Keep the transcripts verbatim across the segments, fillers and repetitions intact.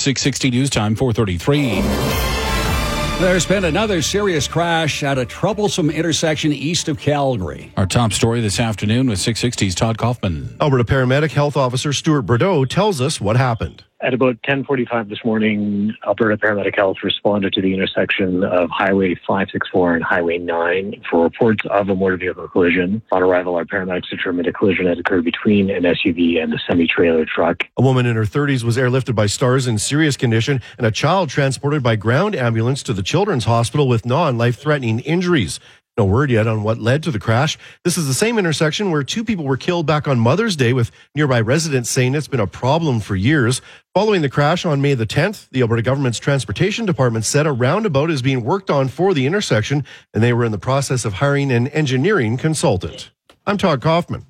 six sixty News Time, four thirty-three. There's been another serious crash at a troublesome intersection east of Calgary. Our top story this afternoon with six sixty's Todd Kaufman. Alberta Paramedic Health Officer Stuart Bordeaux tells us what happened. At about ten forty-five this morning, Alberta Paramedic Health responded to the intersection of Highway five sixty-four and Highway nine for reports of a motor vehicle collision. On arrival, our paramedics determined a collision had occurred between an S U V and a semi-trailer truck. A woman in her thirties was airlifted by STARS in serious condition, and a child transported by ground ambulance to the Children's Hospital with non-life-threatening injuries. No word yet on what led to the crash. This is the same intersection where two people were killed back on Mother's Day, with nearby residents saying it's been a problem for years. Following the crash on May the tenth, the Alberta government's transportation department said a roundabout is being worked on for the intersection, and they were in the process of hiring an engineering consultant. I'm Todd Kaufman.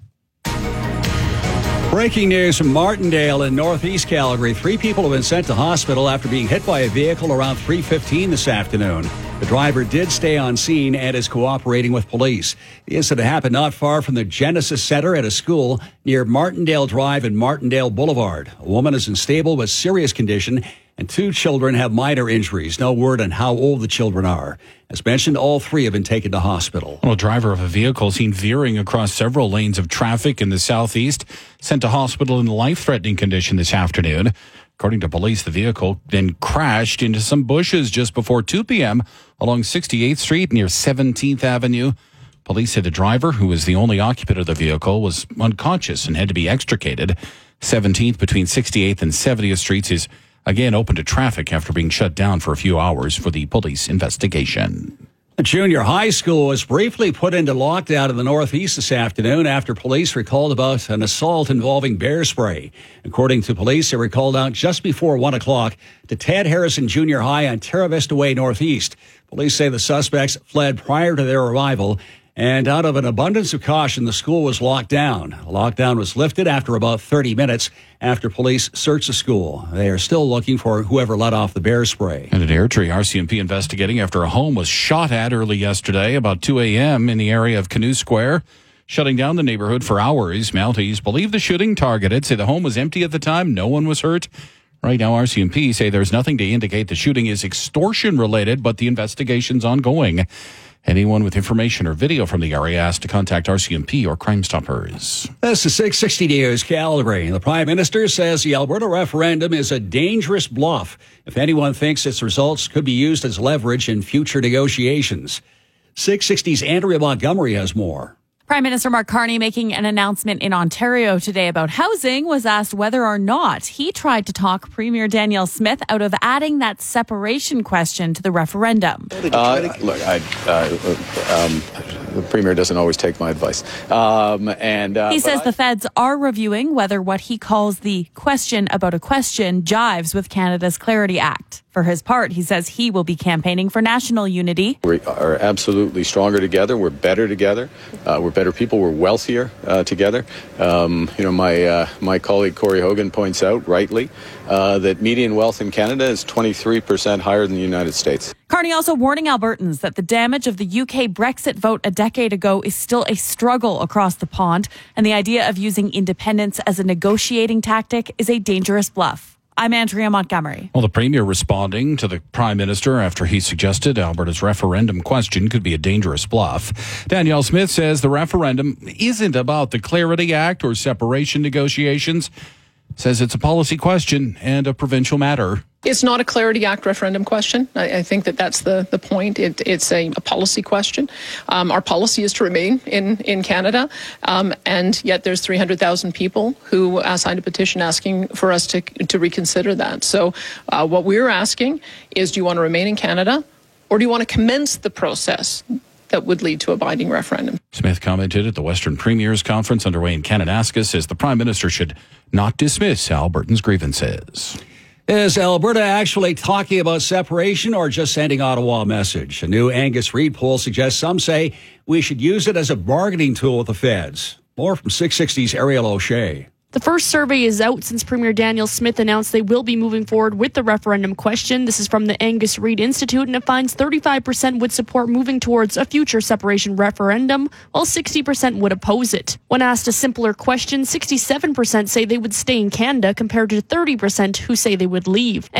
Breaking news from Martindale in northeast Calgary. Three people have been sent to hospital after being hit by a vehicle around three fifteen this afternoon. The driver did stay on scene and is cooperating with police. The incident happened not far from the Genesis Center at a school near Martindale Drive and Martindale Boulevard. A woman is in stable but serious condition, and two children have minor injuries. No word on how old the children are. As mentioned, all three have been taken to hospital. Well, a driver of a vehicle seen veering across several lanes of traffic in the southeast sent to hospital in life-threatening condition this afternoon. According to police, the vehicle then crashed into some bushes just before two p.m. along sixty-eighth Street near seventeenth Avenue. Police said the driver, who was the only occupant of the vehicle, was unconscious and had to be extricated. seventeenth between sixty-eighth and seventieth Streets is again open to traffic after being shut down for a few hours for the police investigation. A junior high school was briefly put into lockdown in the northeast this afternoon after police recalled about an assault involving bear spray. According to police, they were called out just before one o'clock to Ted Harrison Junior High on Terra Vista Way Northeast. Police say the suspects fled prior to their arrival, and out of an abundance of caution, the school was locked down. The lockdown was lifted after about thirty minutes after police searched the school. They are still looking for whoever let off the bear spray. And at Airtree, R C M P investigating after a home was shot at early yesterday about two a.m. in the area of Canoe Square, shutting down the neighborhood for hours. Mounties believe the shooting targeted, say the home was empty at the time, no one was hurt. Right now, R C M P say there's nothing to indicate the shooting is extortion-related, but the investigation's ongoing. Anyone with information or video from the area asked to contact R C M P or Crime Stoppers. This is six sixty News Calgary. The Prime Minister says the Alberta referendum is a dangerous bluff if anyone thinks its results could be used as leverage in future negotiations. six sixty's Andrea Montgomery has more. Prime Minister Mark Carney making an announcement in Ontario today about housing was asked whether or not he tried to talk Premier Danielle Smith out of adding that separation question to the referendum. Uh, look, I, uh, um, the Premier doesn't always take my advice. Um, and uh, He says I, the feds are reviewing whether what he calls the question about a question jives with Canada's Clarity Act. For his part, he says he will be campaigning for national unity. We are absolutely stronger together. We're better together. Uh, we're better people. We're wealthier uh, together. Um, you know, my uh, my colleague Corey Hogan points out rightly uh, that median wealth in Canada is twenty-three percent higher than the United States. Carney also warning Albertans that the damage of the U K Brexit vote a decade ago is still a struggle across the pond, and the idea of using independence as a negotiating tactic is a dangerous bluff. I'm Andrea Montgomery. Well, the Premier responding to the Prime Minister after he suggested Alberta's referendum question could be a dangerous bluff. Danielle Smith says the referendum isn't about the Clarity Act or separation negotiations. Says it's a policy question and a provincial matter. It's not a Clarity Act referendum question. I, I think that that's the, the point. It, it's a, a policy question. Um, our policy is to remain in, in Canada, um, and yet there's three hundred thousand people who uh, signed a petition asking for us to, to reconsider that. So uh, what we're asking is, do you want to remain in Canada, or do you want to commence the process that would lead to a binding referendum? Smith commented at the Western Premiers Conference underway in Kananaskis, says the Prime Minister should not dismiss Albertans' grievances. Is Alberta actually talking about separation or just sending Ottawa a message? A new Angus Reid poll suggests some say we should use it as a bargaining tool with the feds. More from six sixty's Ariel O'Shea. The first survey is out since Premier Danielle Smith announced they will be moving forward with the referendum question. This is from the Angus Reid Institute, and it finds thirty-five percent would support moving towards a future separation referendum, while sixty percent would oppose it. When asked a simpler question, sixty-seven percent say they would stay in Canada compared to thirty percent who say they would leave.